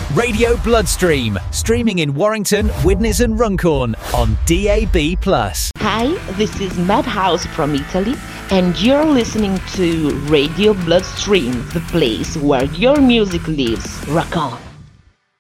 Radio Bloodstream, streaming in Warrington, Widnes and Runcorn on DAB+. Hi, this is Madhouse from Italy, and you're listening to Radio Bloodstream, the place where your music lives. Rock on!